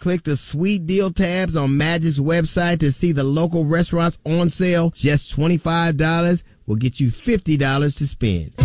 Click the sweet deal tabs on Magic's website to see the local restaurants on sale. Just $25 will get you $50 to spend.